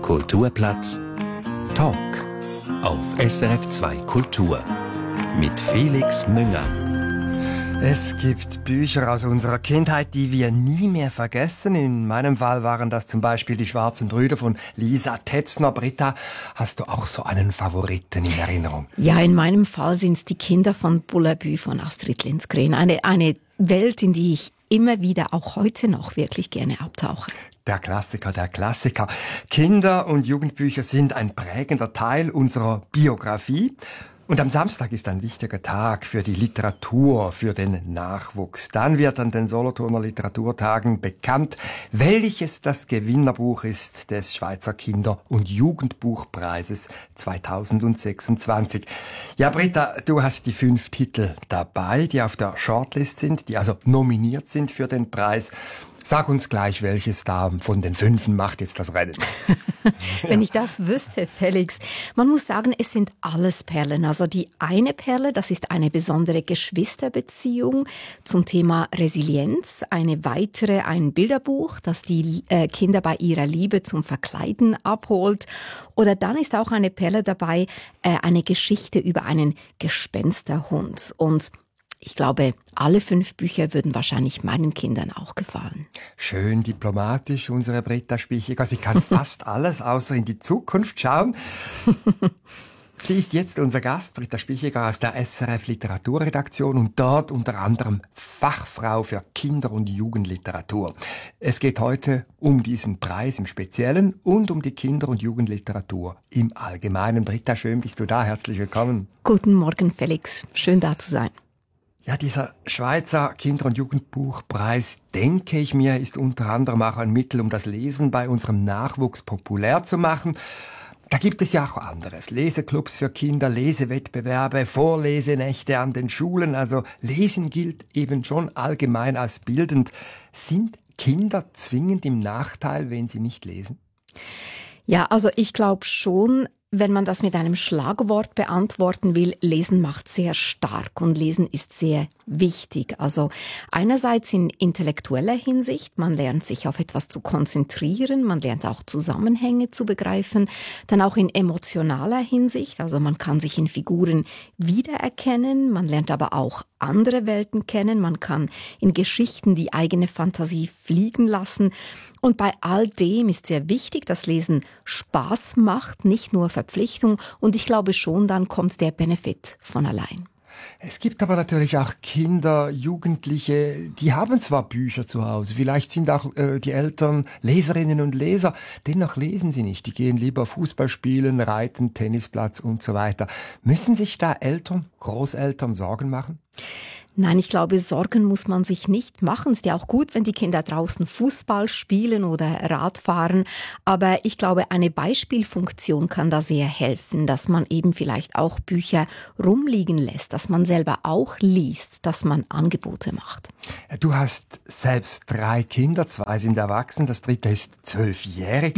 Kulturplatz Talk auf SRF 2 Kultur mit Felix Münger. Es gibt Bücher aus unserer Kindheit, die wir nie mehr vergessen. In meinem Fall waren das zum Beispiel die Schwarzen Brüder von Lisa Tetzner. Britta, hast du auch so einen Favoriten in Erinnerung? Ja, in meinem Fall sind es die Kinder von Bullabü von Astrid Lindgren. Eine Welt, in die ich immer wieder, auch heute noch, wirklich gerne abtauche. Der Klassiker, der Klassiker. Kinder- und Jugendbücher sind ein prägender Teil unserer Biografie. Und am Samstag ist ein wichtiger Tag für die Literatur, für den Nachwuchs. Dann wird an den Solothurner Literaturtagen bekannt, welches das Gewinnerbuch ist des Schweizer Kinder- und Jugendbuchpreises 2026. Ja, Britta, du hast die 5 Titel dabei, die auf der Shortlist sind, die also nominiert sind für den Preis. Sag uns gleich, welches da von den 5 macht jetzt das Rennen. Wenn ich das wüsste, Felix. Man muss sagen, es sind alles Perlen. Also die eine Perle, das ist eine besondere Geschwisterbeziehung zum Thema Resilienz. Eine weitere, ein Bilderbuch, das die Kinder bei ihrer Liebe zum Verkleiden abholt. Oder dann ist auch eine Perle dabei, eine Geschichte über einen Gespensterhund. Und ich glaube, alle 5 Bücher würden wahrscheinlich meinen Kindern auch gefallen. Schön diplomatisch, unsere Britta Spichiger. Sie kann fast alles, außer in die Zukunft schauen. Sie ist jetzt unser Gast, Britta Spichiger aus der SRF Literaturredaktion und dort unter anderem Fachfrau für Kinder- und Jugendliteratur. Es geht heute um diesen Preis im Speziellen und um die Kinder- und Jugendliteratur im Allgemeinen. Britta, schön bist du da. Herzlich willkommen. Guten Morgen, Felix. Schön da zu sein. Ja, dieser Schweizer Kinder- und Jugendbuchpreis, denke ich mir, ist unter anderem auch ein Mittel, um das Lesen bei unserem Nachwuchs populär zu machen. Da gibt es ja auch anderes. Leseclubs für Kinder, Lesewettbewerbe, Vorlesenächte an den Schulen. Also Lesen gilt eben schon allgemein als bildend. Sind Kinder zwingend im Nachteil, wenn sie nicht lesen? Ja, also ich glaube schon, wenn man das mit einem Schlagwort beantworten will, Lesen macht sehr stark und Lesen ist sehr wichtig. Also einerseits in intellektueller Hinsicht, man lernt sich auf etwas zu konzentrieren, man lernt auch Zusammenhänge zu begreifen, dann auch in emotionaler Hinsicht, also man kann sich in Figuren wiedererkennen, man lernt aber auch andere Welten kennen, man kann in Geschichten die eigene Fantasie fliegen lassen. Und bei all dem ist sehr wichtig, dass Lesen Spaß macht, nicht nur Verpflichtung. Und ich glaube schon, dann kommt der Benefit von allein. Es gibt aber natürlich auch Kinder, Jugendliche, die haben zwar Bücher zu Hause, vielleicht sind auch die Eltern Leserinnen und Leser, dennoch lesen sie nicht. Die gehen lieber Fußball spielen, reiten, Tennisplatz und so weiter. Müssen sich da Eltern, Großeltern Sorgen machen? Nein, ich glaube, Sorgen muss man sich nicht machen. Es ist ja auch gut, wenn die Kinder draußen Fußball spielen oder Radfahren. Aber ich glaube, eine Beispielfunktion kann da sehr helfen, dass man eben vielleicht auch Bücher rumliegen lässt, dass man selber auch liest, dass man Angebote macht. Du hast selbst 3 Kinder, 2 sind erwachsen, das 3. ist 12-jährig.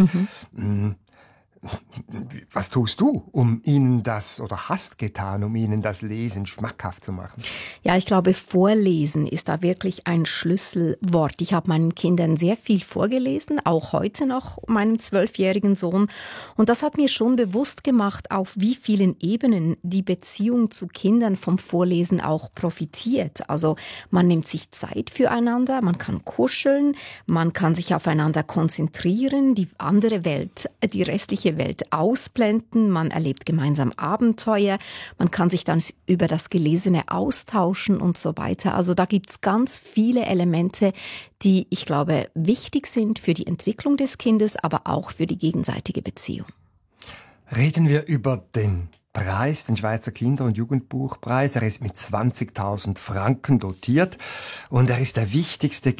Was tust du, um ihnen das, oder hast getan, um ihnen das Lesen schmackhaft zu machen? Ja, ich glaube, Vorlesen ist da wirklich ein Schlüsselwort. Ich habe meinen Kindern sehr viel vorgelesen, auch heute noch meinem 12-jährigen Sohn. Und das hat mir schon bewusst gemacht, auf wie vielen Ebenen die Beziehung zu Kindern vom Vorlesen auch profitiert. Also man nimmt sich Zeit füreinander, man kann kuscheln, man kann sich aufeinander konzentrieren, die andere Welt, die restliche Welt ausblenden, man erlebt gemeinsam Abenteuer, man kann sich dann über das Gelesene austauschen und so weiter. Also da gibt's ganz viele Elemente, die, ich glaube, wichtig sind für die Entwicklung des Kindes, aber auch für die gegenseitige Beziehung. Reden wir über den Preis, den Schweizer Kinder- und Jugendbuchpreis. Er ist mit 20.000 Franken dotiert und er ist der wichtigste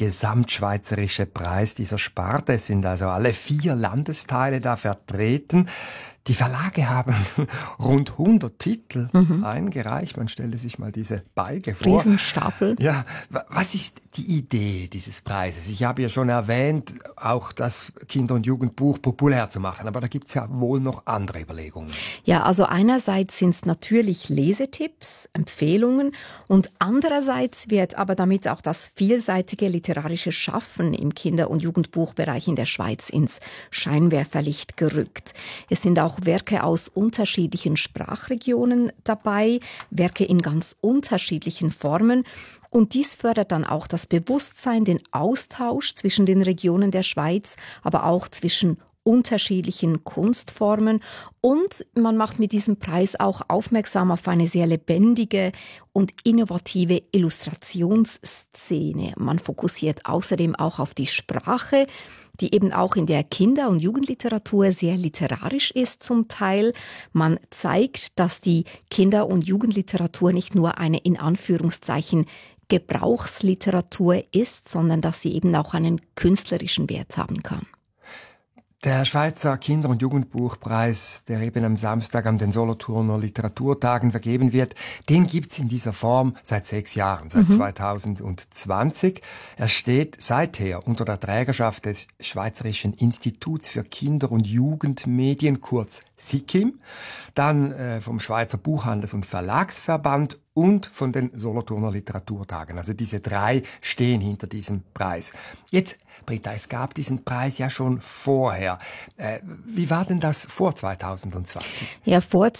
gesamtschweizerische Preis dieser Sparte. Es sind also alle 4 Landesteile da vertreten. Die Verlage haben rund 100 Titel eingereicht. Man stelle sich mal diese Balge vor. Riesenstapel. Ja, was ist die Idee dieses Preises? Ich habe ja schon erwähnt, auch das Kinder- und Jugendbuch populär zu machen, aber da gibt es ja wohl noch andere Überlegungen. Ja, also einerseits sind es natürlich Lesetipps, Empfehlungen und andererseits wird aber damit auch das vielseitige literarische Schaffen im Kinder- und Jugendbuchbereich in der Schweiz ins Scheinwerferlicht gerückt. Es sind auch Werke aus unterschiedlichen Sprachregionen dabei, Werke in ganz unterschiedlichen Formen. Und dies fördert dann auch das Bewusstsein, den Austausch zwischen den Regionen der Schweiz, aber auch zwischen unterschiedlichen Kunstformen. Und man macht mit diesem Preis auch aufmerksam auf eine sehr lebendige und innovative Illustrationsszene. Man fokussiert außerdem auch auf die Sprache, die eben auch in der Kinder- und Jugendliteratur sehr literarisch ist zum Teil. Man zeigt, dass die Kinder- und Jugendliteratur nicht nur eine in Anführungszeichen Gebrauchsliteratur ist, sondern dass sie eben auch einen künstlerischen Wert haben kann. Der Schweizer Kinder- und Jugendbuchpreis, der eben am Samstag an den Solothurner Literaturtagen vergeben wird, den gibt's in dieser Form seit 6 Jahren, seit 2020. Er steht seither unter der Trägerschaft des Schweizerischen Instituts für Kinder- und Jugendmedien, kurz SIKIM, dann vom Schweizer Buchhandels- und Verlagsverband und von den Solothurner Literaturtagen. Also diese 3 stehen hinter diesem Preis. Jetzt, Britta, es gab diesen Preis ja schon vorher. Wie war denn das vor 2020? Ja, vor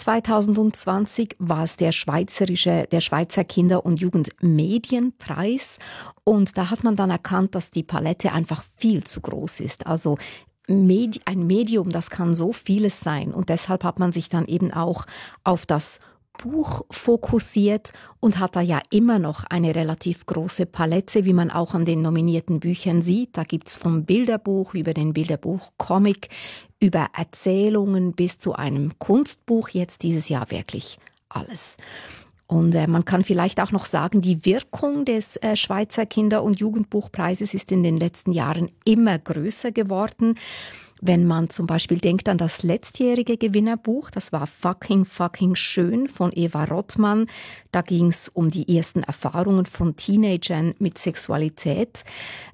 2020 war es der Schweizer Kinder- und Jugendmedienpreis. Und da hat man dann erkannt, dass die Palette einfach viel zu groß ist. Also ein Medium, das kann so vieles sein. Und deshalb hat man sich dann eben auch auf das Buch fokussiert und hat da ja immer noch eine relativ große Palette, wie man auch an den nominierten Büchern sieht. Da gibt's vom Bilderbuch über den Bilderbuch-Comic, über Erzählungen bis zu einem Kunstbuch, jetzt dieses Jahr wirklich alles. Und man kann vielleicht auch noch sagen, die Wirkung des Schweizer Kinder- und Jugendbuchpreises ist in den letzten Jahren immer größer geworden. Wenn man zum Beispiel denkt an das letztjährige Gewinnerbuch, das war Fucking schön von Eva Rottmann. Da ging es um die ersten Erfahrungen von Teenagern mit Sexualität.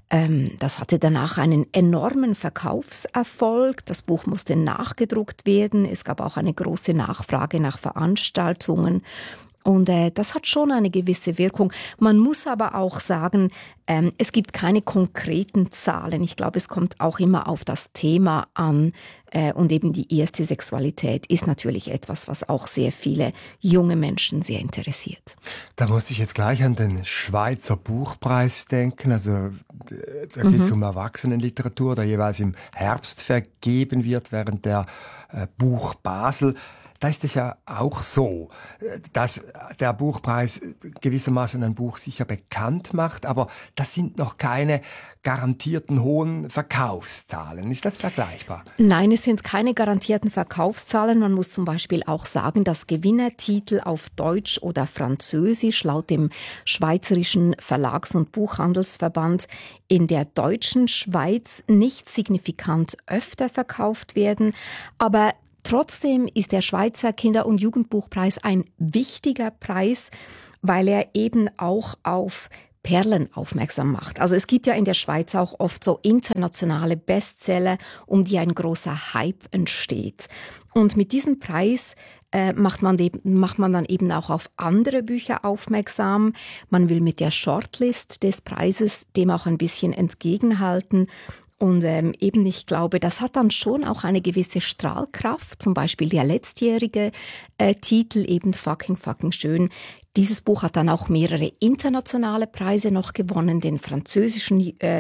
Das hatte danach einen enormen Verkaufserfolg. Das Buch musste nachgedruckt werden. Es gab auch eine große Nachfrage nach Veranstaltungen. Und das hat schon eine gewisse Wirkung. Man muss aber auch sagen, es gibt keine konkreten Zahlen. Ich glaube, es kommt auch immer auf das Thema an. Und eben die erste Sexualität ist natürlich etwas, was auch sehr viele junge Menschen sehr interessiert. Da muss ich jetzt gleich an den Schweizer Buchpreis denken. Also da geht es um Erwachsenenliteratur, der jeweils im Herbst vergeben wird, während der Buch Basel. Da ist es ja auch so, dass der Buchpreis gewissermaßen ein Buch sicher bekannt macht, aber das sind noch keine garantierten hohen Verkaufszahlen. Ist das vergleichbar? Nein, es sind keine garantierten Verkaufszahlen. Man muss zum Beispiel auch sagen, dass Gewinnertitel auf Deutsch oder Französisch laut dem Schweizerischen Verlags- und Buchhandelsverband in der deutschen Schweiz nicht signifikant öfter verkauft werden, aber trotzdem ist der Schweizer Kinder- und Jugendbuchpreis ein wichtiger Preis, weil er eben auch auf Perlen aufmerksam macht. Also es gibt ja in der Schweiz auch oft so internationale Bestseller, um die ein großer Hype entsteht. Und mit diesem Preis macht man dann eben auch auf andere Bücher aufmerksam. Man will mit der Shortlist des Preises dem auch ein bisschen entgegenhalten. Und eben, ich glaube, das hat dann schon auch eine gewisse Strahlkraft. Zum Beispiel der letztjährige Titel, eben Fucking schön. Dieses Buch hat dann auch mehrere internationale Preise noch gewonnen, den französischen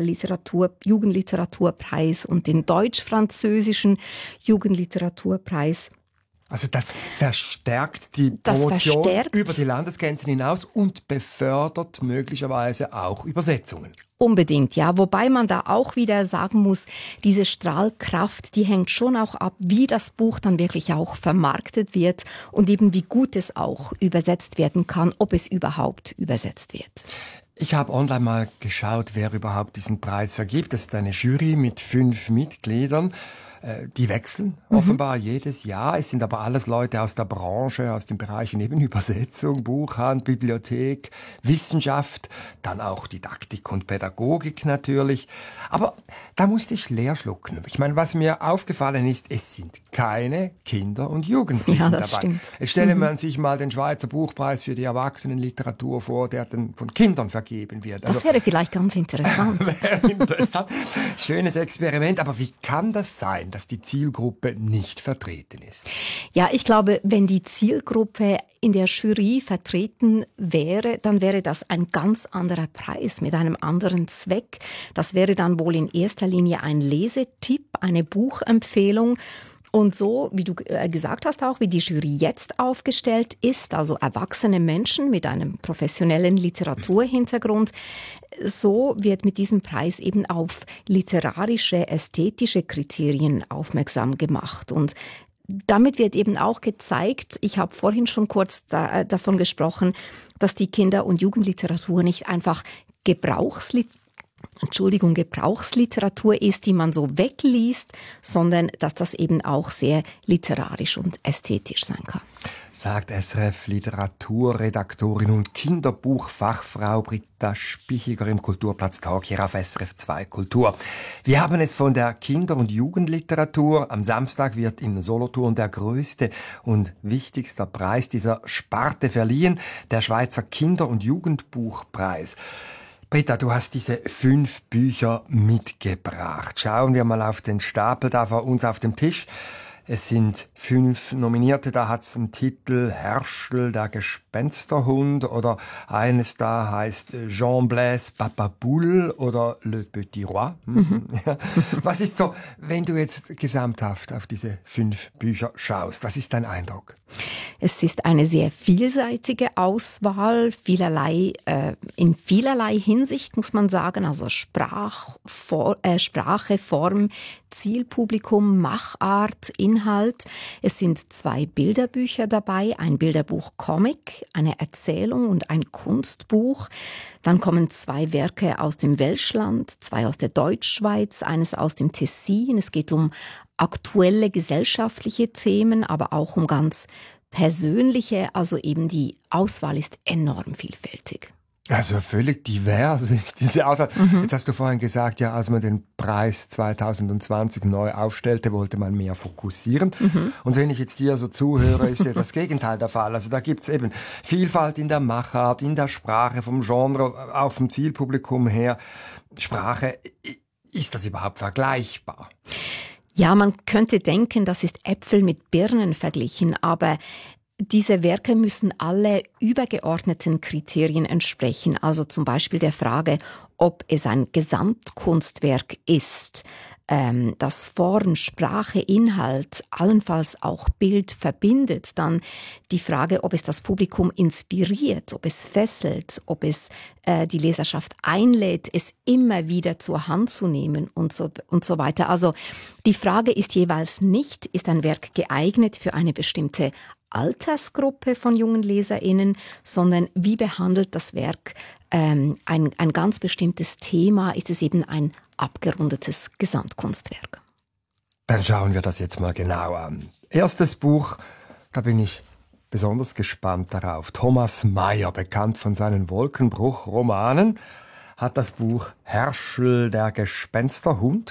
Jugendliteraturpreis und den deutsch-französischen Jugendliteraturpreis. Also das verstärkt die Promotion über die Landesgrenzen hinaus und befördert möglicherweise auch Übersetzungen. Unbedingt, ja. Wobei man da auch wieder sagen muss, diese Strahlkraft, die hängt schon auch ab, wie das Buch dann wirklich auch vermarktet wird und eben wie gut es auch übersetzt werden kann, ob es überhaupt übersetzt wird. Ich habe online mal geschaut, wer überhaupt diesen Preis vergibt. Das ist eine Jury mit 5 Mitgliedern. Die wechseln offenbar jedes Jahr. Es sind aber alles Leute aus der Branche, aus den Bereichen eben Übersetzung, Buchhandel, Bibliothek, Wissenschaft, dann auch Didaktik und Pädagogik natürlich. Aber da musste ich leer schlucken. Ich meine, was mir aufgefallen ist, es sind keine Kinder und Jugendlichen dabei. Stimmt. Jetzt stelle man sich mal den Schweizer Buchpreis für die Erwachsenenliteratur vor, der dann von Kindern vergeben wird. Das wäre vielleicht ganz interessant. Wäre interessant. Schönes Experiment, aber wie kann das sein, dass die Zielgruppe nicht vertreten ist? Ja, ich glaube, wenn die Zielgruppe in der Jury vertreten wäre, dann wäre das ein ganz anderer Preis mit einem anderen Zweck. Das wäre dann wohl in erster Linie ein Lesetipp, eine Buchempfehlung. Und so, wie du gesagt hast, auch wie die Jury jetzt aufgestellt ist, also erwachsene Menschen mit einem professionellen Literaturhintergrund, so wird mit diesem Preis eben auf literarische, ästhetische Kriterien aufmerksam gemacht. Und damit wird eben auch gezeigt, ich habe vorhin schon kurz davon gesprochen, dass die Kinder- und Jugendliteratur nicht einfach Gebrauchsliteratur ist, die man so wegliest, sondern dass das eben auch sehr literarisch und ästhetisch sein kann. Sagt SRF-Literaturredaktorin und Kinderbuchfachfrau Britta Spichiger im Kulturplatz Talk hier auf SRF 2 Kultur. Wir haben es von der Kinder- und Jugendliteratur. Am Samstag wird in Solothurn der größte und wichtigste Preis dieser Sparte verliehen, der Schweizer Kinder- und Jugendbuchpreis. Britta, du hast diese 5 Bücher mitgebracht. Schauen wir mal auf den Stapel da vor uns auf dem Tisch. Es sind 5 Nominierte, da hat's einen Titel Herschel, der Gespensterhund, oder eines da heißt Jean-Blaise Papaboule oder Le Petit Roi. Ja. Was ist so, wenn du jetzt gesamthaft auf diese 5 Bücher schaust, was ist dein Eindruck? Es ist eine sehr vielseitige Auswahl, in vielerlei Hinsicht muss man sagen, also Sprache, Form, Zielpublikum, Machart, Inhalt. Es sind 2 Bilderbücher dabei, ein Bilderbuch-Comic, eine Erzählung und ein Kunstbuch. Dann kommen 2 Werke aus dem Welschland, 2 aus der Deutschschweiz, eines aus dem Tessin. Es geht um aktuelle gesellschaftliche Themen, aber auch um ganz persönliche. Also eben die Auswahl ist enorm vielfältig. Also völlig divers ist diese Auswahl. Jetzt hast du vorhin gesagt, ja, als man den Preis 2020 neu aufstellte, wollte man mehr fokussieren. Und wenn ich jetzt dir so zuhöre, ist ja das Gegenteil der Fall. Also da gibt's eben Vielfalt in der Machart, in der Sprache, vom Genre, auch vom Zielpublikum her. Sprache, ist das überhaupt vergleichbar? Ja, man könnte denken, das ist Äpfel mit Birnen verglichen, aber diese Werke müssen alle übergeordneten Kriterien entsprechen, also zum Beispiel der Frage, ob es ein Gesamtkunstwerk ist, das Form, Sprache, Inhalt, allenfalls auch Bild verbindet, dann die Frage, ob es das Publikum inspiriert, ob es fesselt, ob es die Leserschaft einlädt, es immer wieder zur Hand zu nehmen und so weiter. Also die Frage ist jeweils nicht, ist ein Werk geeignet für eine bestimmte Altersgruppe von jungen LeserInnen, sondern wie behandelt das Werk ein ganz bestimmtes Thema? Ist es eben ein abgerundetes Gesamtkunstwerk? Dann schauen wir das jetzt mal genau an. Erstes Buch, da bin ich besonders gespannt darauf. Thomas Mayer, bekannt von seinen Wolkenbruch-Romanen, hat das Buch Herschel, der Gespensterhund